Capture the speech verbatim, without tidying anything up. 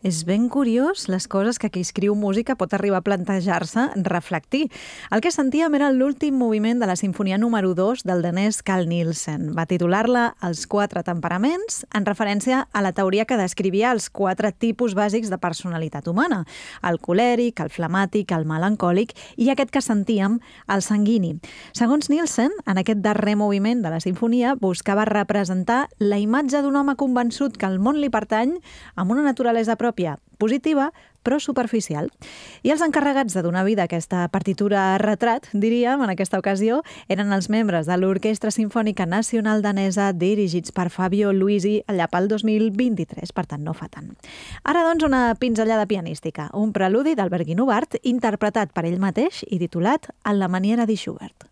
És ben curiós les coses que qui escriu música pot arribar a plantejar-se, reflectir. El que sentíem era l'últim moviment de la sinfonia número dos del danès Carl Nielsen. Va titular-la Els quatre temperaments, en referència a la teoria que descrivia els quatre tipus bàsics de personalitat humana: el colèric, el flemàtic, el melancòlic i aquest que sentíem, el sanguini. Segons Nielsen, en aquest darrer moviment de la sinfonia buscava representar la imatge d'un home convençut que el món li pertany amb una naturalesa pròpia positiva, però superficial. I els encarregats de donar vida a aquesta partitura retrat, diríem, en aquesta ocasió, eren els membres de l'Orquestra Simfònica Nacional Danesa dirigits per Fabio Luisi allà pel dos mil vint-i-tres, per tant, no fa tant. Ara, doncs, una pinzellada pianística, un preludi d'Albert Guinovart, interpretat per ell mateix i titulat En la maniera di Schubert.